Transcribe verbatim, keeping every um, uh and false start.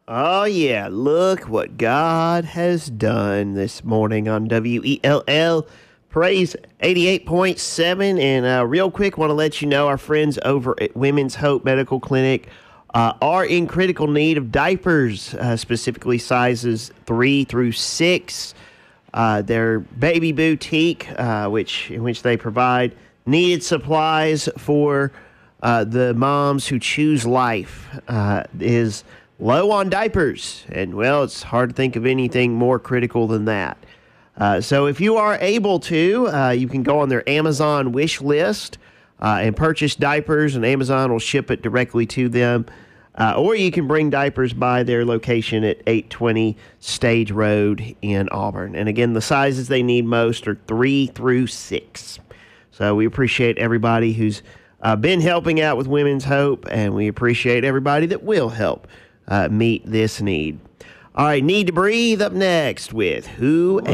Oh, yeah. Look what God has done this morning on W E L L. Praise eighty-eight point seven. And uh, real quick, want to let you know our friends over at Women's Hope Medical Clinic uh, are in critical need of diapers, uh, specifically sizes three through six. Uh, their baby boutique, uh, which in which they provide needed supplies for uh, the moms who choose life, uh, is low on diapers. And, well, it's hard to think of anything more critical than that. Uh, so if you are able to, uh, you can go on their Amazon wish list uh, and purchase diapers, and Amazon will ship it directly to them. Uh, or you can bring diapers by their location at eight twenty Stage Road in Auburn. And, again, the sizes they need most are three through six. So we appreciate everybody who's uh, been helping out with Women's Hope, and we appreciate everybody that will help Uh, meet this need. All right, Need to Breathe up next with Who